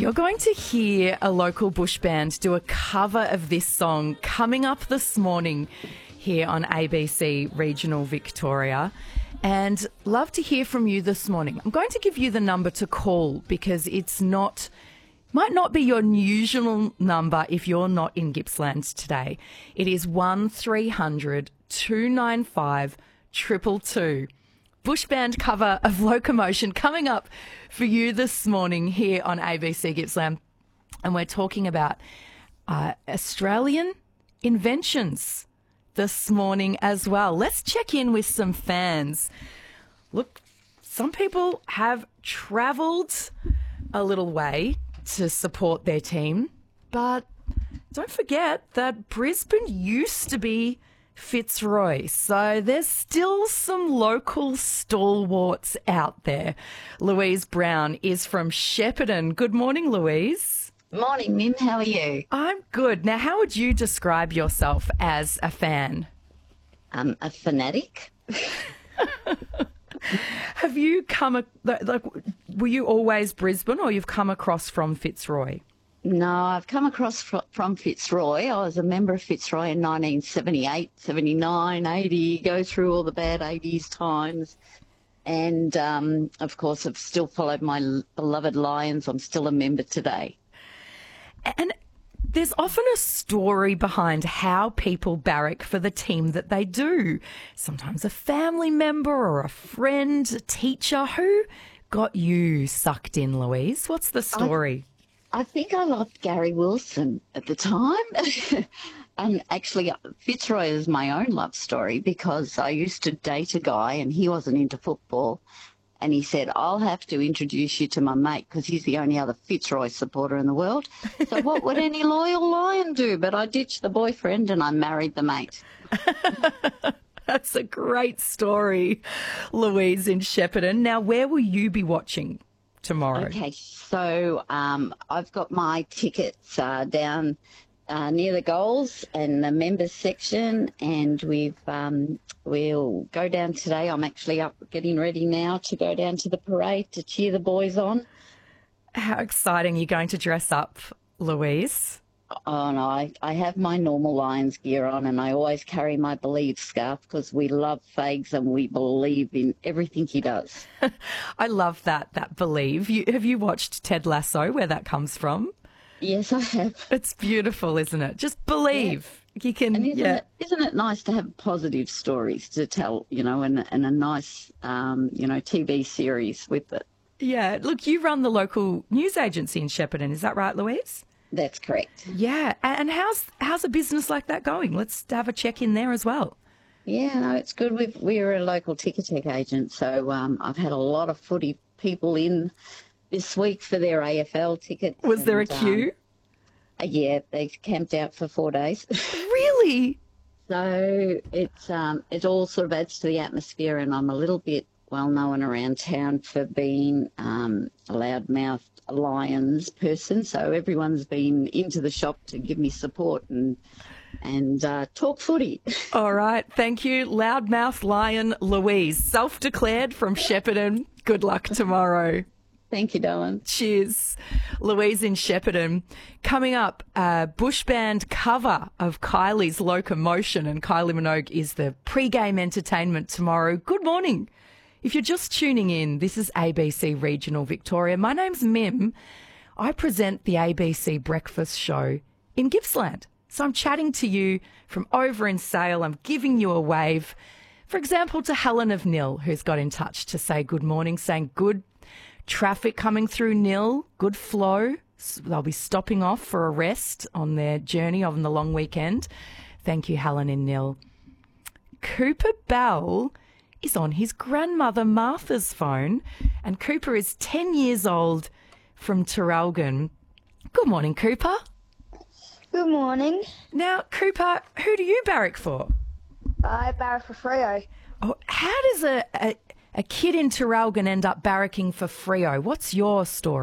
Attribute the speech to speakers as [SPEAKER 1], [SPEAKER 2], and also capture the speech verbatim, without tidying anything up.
[SPEAKER 1] You're going to hear a local bush band do a cover of this song coming up this morning here on A B C Regional Victoria. And love to hear from you this morning. I'm going to give you the number to call because it's not, might not be your usual number if you're not in Gippsland today. It is one three hundred two nine five two two two. Bush band cover of Locomotion coming up for you this morning here on A B C Gippsland. And we're talking about uh, Australian inventions this morning as well. Let's check in with some fans. Look, some people have travelled a little way to support their team, but don't forget that Brisbane used to be Fitzroy, so there's still some local stalwarts out there. Louise Brown is from Shepparton. Good morning, Louise.
[SPEAKER 2] Morning, Mim. How are you?
[SPEAKER 1] I'm good. Now, how would you describe yourself as a fan?
[SPEAKER 2] Um, a fanatic.
[SPEAKER 1] Have you come, a, like, were you always Brisbane or you've come across from Fitzroy?
[SPEAKER 2] No, I've come across fr- from Fitzroy. I was a member of Fitzroy in nineteen seventy-eight, seventy-nine, eighty, go through all the bad eighties times. And, um, of course, I've still followed my l- beloved Lions. I'm still a member today.
[SPEAKER 1] And there's often a story behind how people barrack for the team that they do. Sometimes a family member or a friend, a teacher. Who got you sucked in, Louise? What's the story?
[SPEAKER 2] I, I think I loved Gary Wilson at the time. And actually, Fitzroy is my own love story because I used to date a guy and he wasn't into football. And he said, I'll have to introduce you to my mate because he's the only other Fitzroy supporter in the world. So what would any loyal Lion do? But I ditched the boyfriend and I married the mate.
[SPEAKER 1] That's a great story, Louise in Shepparton. Now, where will you be watching tomorrow?
[SPEAKER 2] Okay, so um, I've got my tickets uh, down uh, near the goals and the members section, and we've um, we'll go down today. I'm actually up getting ready now to go down to the parade to cheer the boys on.
[SPEAKER 1] How exciting. You're going to dress up, Louise?
[SPEAKER 2] Oh, no, I, I have my normal Lions gear on and I always carry my Believe scarf because we love Fags and we believe in everything he does.
[SPEAKER 1] I love that, that Believe. You, have you watched Ted Lasso, where that comes from?
[SPEAKER 2] Yes, I have.
[SPEAKER 1] It's beautiful, isn't it? Just believe. Yeah. You can,
[SPEAKER 2] and isn't,
[SPEAKER 1] yeah.
[SPEAKER 2] it, isn't it nice to have positive stories to tell, you know, and, and a nice, um, you know, T V series with it?
[SPEAKER 1] Yeah. Look, you run the local news agency in Shepparton. Is that right, Louise?
[SPEAKER 2] That's correct.
[SPEAKER 1] Yeah. And how's how's a business like that going? Let's have a check in there as well.
[SPEAKER 2] Yeah, no, it's good. We've, we're a local Ticketek agent, so um, I've had a lot of footy people in this week for their A F L tickets.
[SPEAKER 1] Was
[SPEAKER 2] and,
[SPEAKER 1] there a queue?
[SPEAKER 2] Um, yeah, they camped out for four days.
[SPEAKER 1] Really?
[SPEAKER 2] So it's um, it all sort of adds to the atmosphere, and I'm a little bit well known around town for being um, a loudmouth Lions person. So everyone's been into the shop to give me support and and uh, talk footy.
[SPEAKER 1] All right. Thank you, loudmouth Lion Louise, self-declared from Shepparton. Good luck tomorrow.
[SPEAKER 2] Thank you, darling.
[SPEAKER 1] Cheers. Louise in Shepparton. Coming up, a bush band cover of Kylie's Locomotion, and Kylie Minogue is the pre-game entertainment tomorrow. Good morning. If you're just tuning in, this is A B C Regional Victoria. My name's Mim. I present the A B C Breakfast Show in Gippsland. So I'm chatting to you from over in Sale. I'm giving you a wave. For example, to Helen of Nil, who's got in touch to say good morning, saying good traffic coming through Nil, good flow. They'll be stopping off for a rest on their journey on the long weekend. Thank you, Helen in Nil. Cooper Bell is on his grandmother Martha's phone, and Cooper is ten years old from Traralgon. Good morning, Cooper.
[SPEAKER 3] Good morning.
[SPEAKER 1] Now, Cooper, who do you barrack for?
[SPEAKER 3] I barrack for Freo.
[SPEAKER 1] Oh, how does a, a, a kid in Traralgon end up barracking for Freo? What's your story?